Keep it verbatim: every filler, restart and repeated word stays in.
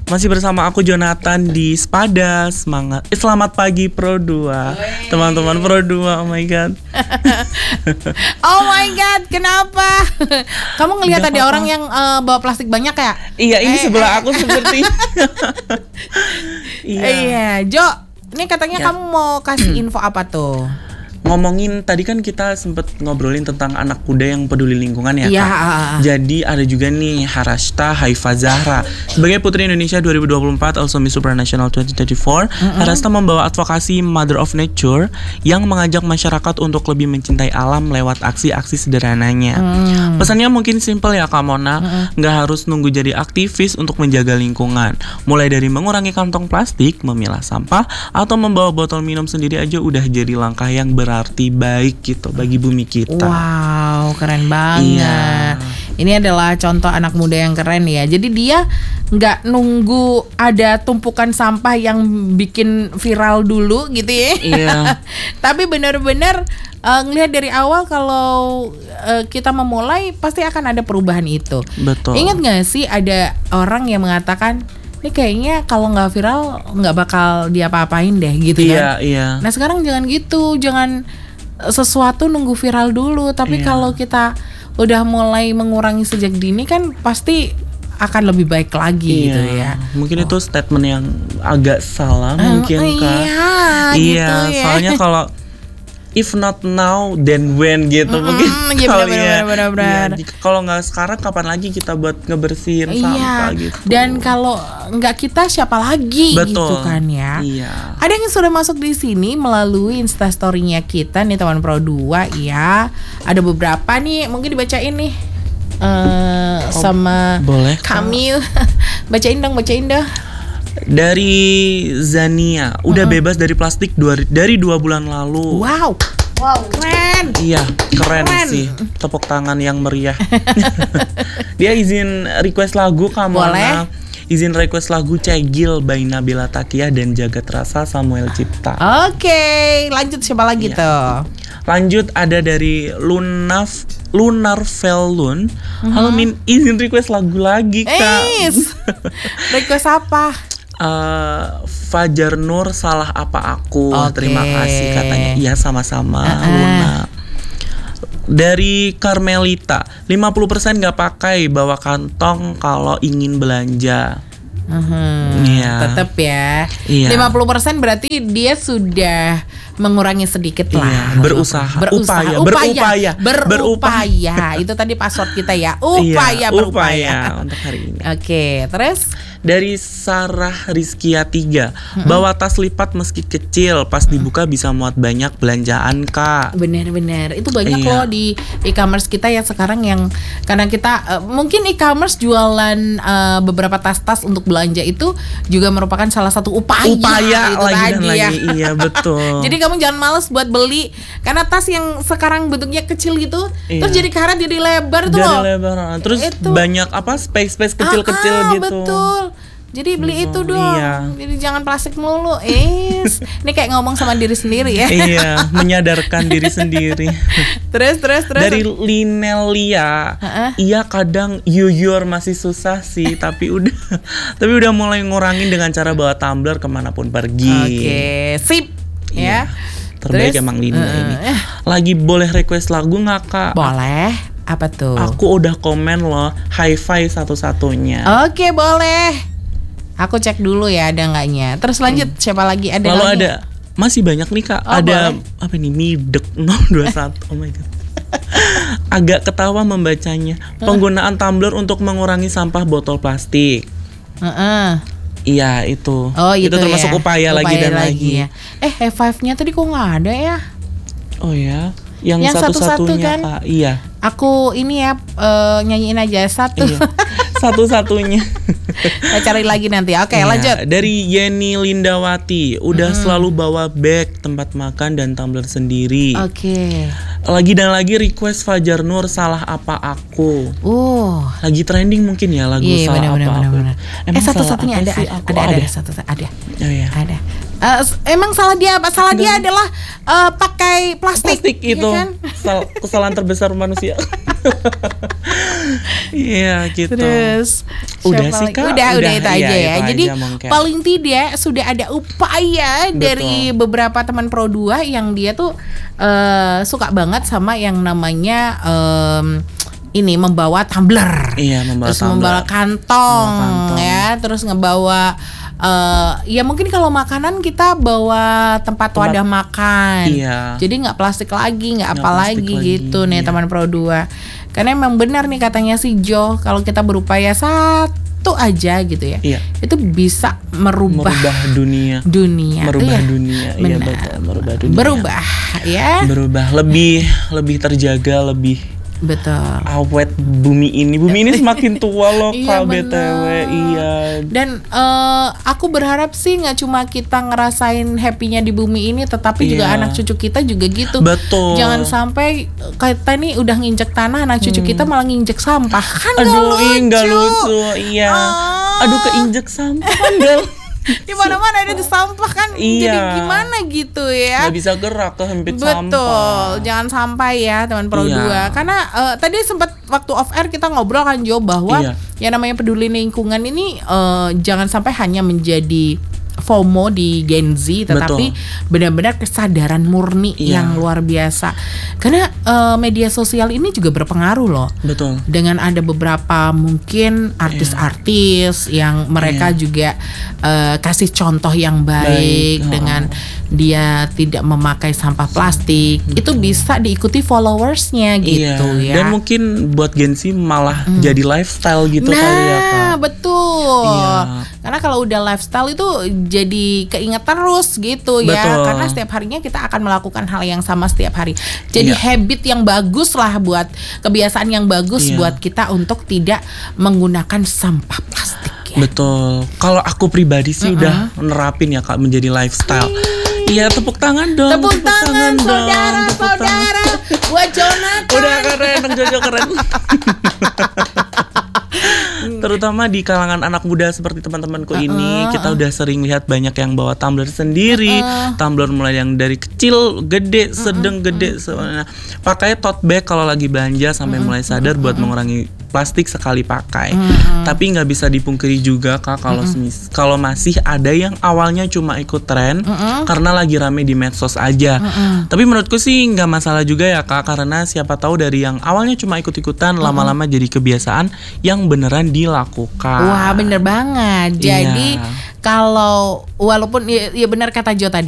Masih bersama aku Jonathan di Spada. Semangat. Eh, selamat pagi Pro dua. Wey. Teman-teman Pro dua. Oh my god. Oh my god, kenapa? Kamu ngelihat ada apa-apa. Orang yang uh, bawa plastik banyak ya? Iya, ini eh, sebelah eh. aku seperti. Iya. Iya, Jo. Ini katanya ya. Kamu mau kasih info apa tuh? Ngomongin tadi kan kita sempet ngobrolin tentang anak muda yang peduli lingkungan ya, ya Kak. Jadi ada juga nih Harashta Haifa Zahra sebagai Putri Indonesia dua ribu dua puluh empat also Miss Supranational dua ribu dua puluh empat. Mm-hmm. Harashta membawa advokasi Mother of Nature yang mengajak masyarakat untuk lebih mencintai alam lewat aksi-aksi sederhananya. Mm. Pesannya mungkin simpel ya Kak Mona, mm-hmm. nggak harus nunggu jadi aktivis untuk menjaga lingkungan. Mulai dari mengurangi kantong plastik, memilah sampah, atau membawa botol minum sendiri aja udah jadi langkah yang berat arti baik gitu bagi bumi kita. Wow, keren banget. Iya. Ini adalah contoh anak muda yang keren ya. Jadi dia nggak nunggu ada tumpukan sampah yang bikin viral dulu gitu ya. Iya. Tapi benar-benar uh, ngelihat dari awal kalau uh, kita memulai pasti akan ada perubahan itu. Betul. Ingat nggak sih ada orang yang mengatakan ini kayaknya kalau nggak viral nggak bakal diapa-apain deh gitu iya, kan. Iya. Nah sekarang jangan gitu, jangan sesuatu nunggu viral dulu. Tapi iya. Kalau kita udah mulai mengurangi sejak dini kan pasti akan lebih baik lagi iya. Gitu ya. Mungkin oh. Itu statement yang agak salah uh, mungkin uh, Kak. Iya, iya gitu ya. Soalnya kalau if not now, then when gitu mm-hmm, mungkin. Iya benar-benar. Ya, kalau nggak sekarang, kapan lagi kita buat ngebersihin iya, sampah gitu. Dan kalau nggak kita, siapa lagi? Betul. Gitu kan ya. Iya. Ada yang sudah masuk di sini melalui Instastory-nya kita nih teman Pro dua ya. Ada beberapa nih, mungkin dibacain nih. Uh, oh, sama boleh, Kamil. Bacain dong, bacain dong. Dari Zania, udah uh-uh. bebas dari plastik dua, dari dua bulan lalu. Wow, wow, keren. Iya, keren, keren. Sih. Tepuk tangan yang meriah. Dia izin request lagu kamu. Boleh. Izin request lagu Cegil by Nabila Takiah dan Jagat Rasa Samuel Cipta. Oke, lanjut siapa lagi iya. Tuh? Lanjut ada dari Lunaf Lunar Velun. Uh-huh. Halo Min, izin request lagu lagi Kak. Eis. Request apa? Uh, Fajar Nur Salah Apa Aku. Okay. Terima kasih katanya. Iya sama-sama uh-uh. Luna. Dari Carmelita, lima puluh persen gak pakai bawa kantong kalau ingin belanja. Uh-huh. Iya. Tetap ya. Iya. lima puluh persen berarti dia sudah mengurangi sedikit lah. Iya, berusaha. Berusaha. Upaya. Upaya. Berupaya. Berupaya. Itu tadi password kita ya. Upaya iya, berupaya. Upaya untuk hari ini. Oke, terus? Dari Sarah Rizkia tiga, mm-hmm. bawa tas lipat meski kecil, pas dibuka bisa muat banyak belanjaan Kak. Bener-bener, itu banyak iya. loh di e-commerce kita yang sekarang yang karena kita uh, mungkin e-commerce jualan uh, beberapa tas-tas untuk belanja itu juga merupakan salah satu upaya. Upaya itu lagi tadi dan ya. lagi, iya betul. Jadi kamu jangan males buat beli karena tas yang sekarang bentuknya kecil gitu, iya. Terus jadi karet jadi lebar tuh loh. Jadi lebar, terus itu. Banyak apa space-space kecil-kecil ah, ah, gitu. Betul. Jadi beli oh, itu dong. Iya. Jadi jangan plastik mulu. Is. Ini kayak ngomong sama diri sendiri ya. Iya, menyadarkan diri sendiri. Terus terus terus. Dari Linelia. Uh-uh. Iya kadang yuyur masih susah sih, tapi udah tapi udah mulai ngurangin dengan cara bawa tumbler kemanapun pergi. Oke, okay. Sip. Iya. Ya. Terbaik terus, emang Lina uh, ini. Lagi boleh request lagu nggak Kak? Boleh. Apa tuh? Aku udah komen loh, hi-fi satu-satunya. Oke, okay, boleh. Aku cek dulu ya ada enggaknya. Terus lanjut hmm. siapa lagi? Ada lalu lagi? Ada masih banyak nih Kak. Oh, ada boleh. Apa ini Midek nol dua satu. Oh my god. Agak ketawa membacanya. Penggunaan tumbler untuk mengurangi sampah botol plastik. Uh-uh. Iya itu. Oh itu, itu termasuk ya. upaya, upaya lagi dan lagi. lagi. Ya. Eh high five-nya tadi kok nggak ada ya? Oh ya. Yang, Yang satu-satunya kan? Kak. Iya. Aku ini ya uh, nyanyiin aja satu. Iya. Satu-satunya. Kita cari lagi nanti. Oke, okay, ya, lanjut. Dari Yeni Lindawati, udah hmm. selalu bawa bag, tempat makan dan tumbler sendiri. Oke. Okay. Lagi dan lagi request Fajar Nur Salah Apa Aku. Oh. Lagi trending mungkin ya lagu yeah, Salah bener, Apa bener, Aku. Bener, bener. Eh satu-satunya ada, ada, ada, ada, ada, satu, ada. Oh ya. Ada. Uh, emang salah dia apa? Salah dia adalah uh, pakai plastik. Plastik itu. Ya kan? Kesalahan terbesar manusia. Iya gitu. Terus Udah siapa sih, lagi? Kak. Udah, udah, Udah, itu aja iya, ya. itu Jadi aja mungkin. paling tidak sudah ada upaya Betul. dari beberapa teman Pro dua yang dia tuh eh, suka banget sama yang namanya em, ini membawa tumbler. Iya, membawa terus tumbler. membawa kantong, Membawa kantong. ya, terus ngebawa eh, ya mungkin kalau makanan kita bawa tempat, Tempat- wadah makan. Iya. Jadi nggak plastik lagi, nggak Nggak apa plastik lagi lagi, gitu nih iya. teman Pro dua. Karena emang benar nih katanya si Jo, kalau kita berupaya satu aja gitu ya, Iya. itu bisa merubah, Merubah dunia. dunia. Merubah Iya, dunia. Iya benar. betul, merubah dunia. Berubah ya. Berubah lebih lebih terjaga, lebih Betul. awet bumi ini. Bumi ini semakin tua loh Iya, Kak, B T W. bener. Iya. Dan eh, aku berharap sih nggak cuma kita ngerasain happy-nya di bumi ini, tetapi juga Iya. anak cucu kita juga gitu. Betul. Jangan sampai kita nih udah nginjek tanah, anak cucu kita malah nginjek sampah, kan nggak Aduh, ih, nggak lucu. lucu. Iya. Ah. Aduh, keinjek sampah kan nggak Di mana-mana ada di sampah kan, Iya. jadi gimana gitu ya. nggak bisa gerak kehempit Betul, sampah. jangan sampai ya teman Pro Iya. dua. Karena eh, tadi sempat waktu off air kita ngobrol kan Jo, bahwa Iya. yang namanya peduli lingkungan ini eh, jangan sampai hanya menjadi FOMO di Gen Z, tetapi benar-benar kesadaran murni Iya. yang luar biasa. Karena eh, media sosial ini juga berpengaruh loh. Betul. Dengan ada beberapa mungkin artis-artis yang mereka Iya. juga eh, kasih contoh yang baik, Baik, oh. dengan dia tidak memakai sampah plastik, itu bisa diikuti followersnya gitu Iya. ya. Dan mungkin buat Gen Z malah jadi lifestyle gitu nah, kali ya Kak. betul. Iya. Karena kalau udah lifestyle itu jadi keinget terus gitu ya. Betul. Karena setiap harinya kita akan melakukan hal yang sama setiap hari. Jadi Iya. habit yang bagus lah, buat kebiasaan yang bagus Iya. buat kita untuk tidak menggunakan sampah plastik ya. Betul. Kalau aku pribadi sih udah nerapin ya Kak menjadi lifestyle. Iya, tepuk tangan dong. Tepuk tangan dong, saudara, tepuk tangan. saudara buat Jonathan. Udah keren, Bang Jojo keren. Terutama di kalangan anak muda seperti teman-temanku ini, kita udah sering lihat banyak yang bawa tumbler sendiri, tumbler mulai yang dari kecil, gede, sedang, gede, semuanya. Pakai tote bag kalau lagi belanja sampai mulai sadar buat mengurangi plastik sekali pakai. Tapi nggak bisa dipungkiri juga Kak, kalau semis- kalau masih ada yang awalnya cuma ikut tren karena lagi rame di medsos aja. Tapi menurutku sih nggak masalah juga ya Kak, karena siapa tahu dari yang awalnya cuma ikut-ikutan lama-lama jadi kebiasaan yang beneran dilakukan. Wah, bener banget. Jadi Iya. kalau walaupun ya, ya benar kata Jo tadi,